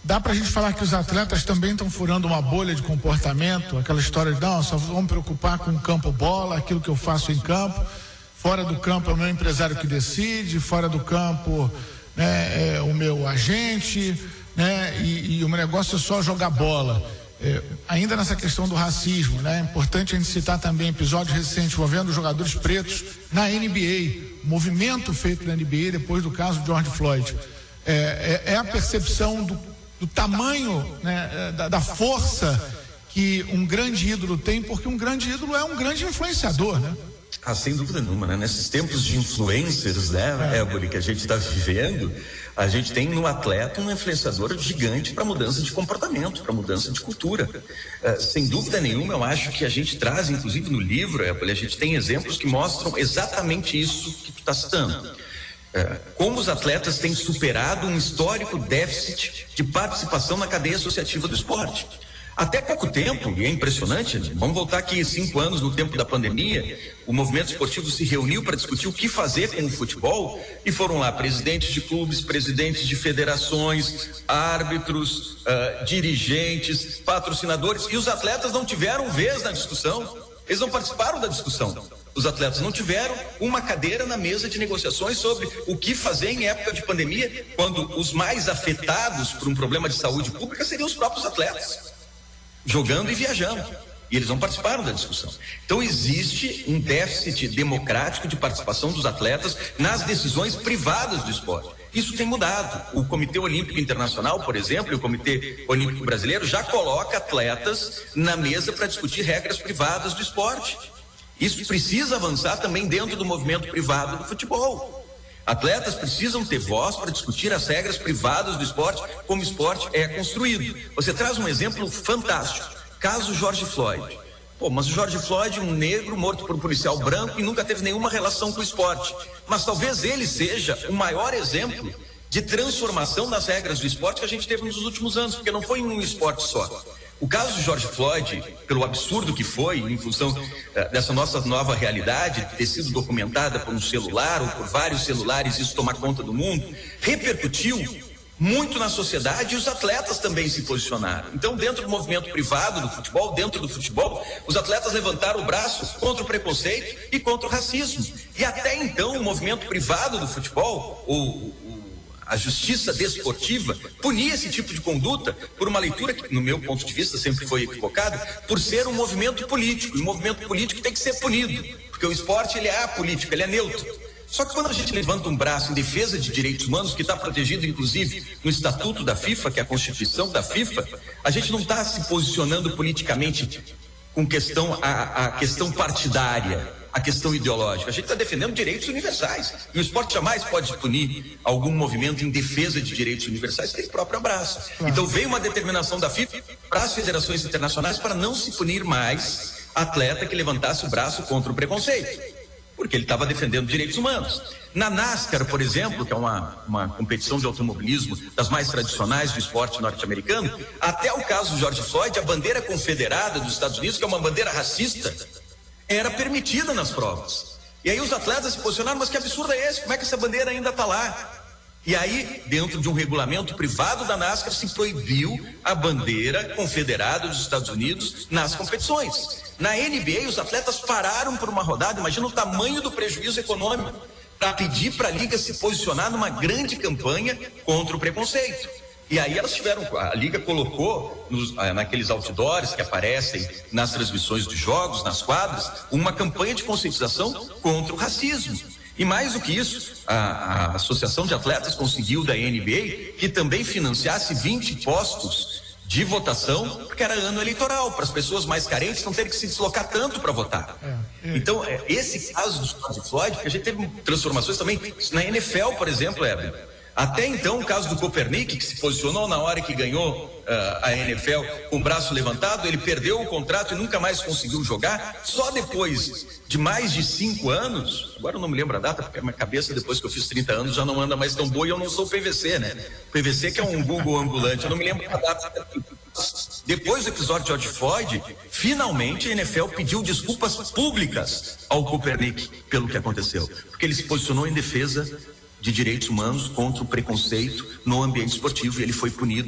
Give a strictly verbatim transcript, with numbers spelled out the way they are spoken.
dá pra gente falar que os atletas também estão furando uma bolha de comportamento, aquela história de não, só vamos preocupar com o campo bola, aquilo que eu faço em campo, fora do campo é o meu empresário que decide, fora do campo, né, é o meu agente, né, e, e o meu negócio é só jogar bola. É, ainda nessa questão do racismo, né? É importante a gente citar também episódios recentes envolvendo jogadores pretos na N B A, movimento feito na N B A depois do caso de George Floyd. É, é, é a percepção do, do tamanho, né, da, da força que um grande ídolo tem, porque um grande ídolo é um grande influenciador, né? Ah, sem dúvida nenhuma, né? Nesses tempos de influencers, né, Éboli, que a gente está vivendo, a gente tem no atleta um influenciador gigante para mudança de comportamento, para mudança de cultura. Uh, sem dúvida nenhuma, eu acho que a gente traz, inclusive no livro, Éboli, a gente tem exemplos que mostram exatamente isso que tu está citando. Uh, como os atletas têm superado um histórico déficit de participação na cadeia associativa do esporte. Até pouco tempo, e é impressionante, vamos voltar aqui cinco anos no tempo da pandemia, o movimento esportivo se reuniu para discutir o que fazer com o futebol e foram lá presidentes de clubes, presidentes de federações, árbitros, uh, dirigentes, patrocinadores, e os atletas não tiveram vez na discussão, eles não participaram da discussão. Os atletas não tiveram uma cadeira na mesa de negociações sobre o que fazer em época de pandemia, quando os mais afetados por um problema de saúde pública seriam os próprios atletas, jogando e viajando, e eles não participaram da discussão. Então existe um déficit democrático de participação dos atletas nas decisões privadas do esporte. Isso tem mudado. O Comitê Olímpico Internacional, por exemplo, e o Comitê Olímpico Brasileiro já coloca atletas na mesa para discutir regras privadas do esporte. Isso precisa avançar também dentro do movimento privado do futebol. Atletas precisam ter voz para discutir as regras privadas do esporte, como o esporte é construído. Você traz um exemplo fantástico, caso George Floyd. Pô, mas o George Floyd, um negro morto por um policial branco e nunca teve nenhuma relação com o esporte. Mas talvez ele seja o maior exemplo de transformação das regras do esporte que a gente teve nos últimos anos, porque não foi em um esporte só. O caso de George Floyd, pelo absurdo que foi, em função uh, dessa nossa nova realidade, ter sido documentada por um celular ou por vários celulares, isso tomar conta do mundo, repercutiu muito na sociedade e os atletas também se posicionaram. Então, dentro do movimento privado do futebol, dentro do futebol, os atletas levantaram o braço contra o preconceito e contra o racismo. E até então, o movimento privado do futebol, o a justiça desportiva, punia esse tipo de conduta por uma leitura que, no meu ponto de vista, sempre foi equivocada, por ser um movimento político. E o movimento político tem que ser punido, porque o esporte ele é apolítico, ele é neutro. Só que quando a gente levanta um braço em defesa de direitos humanos, que está protegido, inclusive, no Estatuto da FIFA, que é a Constituição da FIFA, a gente não está se posicionando politicamente com questão, a, a questão partidária, a questão ideológica. A gente está defendendo direitos universais. E o esporte jamais pode punir algum movimento em defesa de direitos universais que tem próprio abraço. Então veio uma determinação da FIFA para as federações internacionais para não se punir mais atleta que levantasse o braço contra o preconceito, porque ele estava defendendo direitos humanos. Na NASCAR, por exemplo, que é uma, uma competição de automobilismo das mais tradicionais do esporte norte-americano, até o caso do George Floyd, a bandeira confederada dos Estados Unidos, que é uma bandeira racista, era permitida nas provas. E aí os atletas se posicionaram, mas que absurdo é esse? Como é que essa bandeira ainda está lá? E aí, dentro de um regulamento privado da NASCAR, se proibiu a bandeira confederada dos Estados Unidos nas competições. Na N B A, os atletas pararam por uma rodada, imagina o tamanho do prejuízo econômico, para pedir para a liga se posicionar numa grande campanha contra o preconceito. E aí elas tiveram, a liga colocou nos, naqueles outdoors que aparecem nas transmissões dos jogos, nas quadras, uma campanha de conscientização contra o racismo. E mais do que isso, a, a Associação de Atletas conseguiu da N B A que também financiasse vinte postos de votação, porque era ano eleitoral, para as pessoas mais carentes não terem que se deslocar tanto para votar. É, é. Então, é, esse caso do George Floyd, porque a gente teve transformações também na N F L, por exemplo, Éber. Até então, o caso do Kaepernick, que se posicionou na hora que ganhou uh, a N F L com o braço levantado, ele perdeu o contrato e nunca mais conseguiu jogar. Só depois de mais de cinco anos, agora eu não me lembro a data, porque a minha cabeça, depois que eu fiz trinta anos, já não anda mais tão boa e eu não sou P V C, né? P V C que é um Google ambulante, eu não me lembro a data. Depois do episódio de George Floyd, finalmente a N F L pediu desculpas públicas ao Kaepernick pelo que aconteceu, porque ele se posicionou em defesa de direitos humanos contra o preconceito no ambiente esportivo e ele foi punido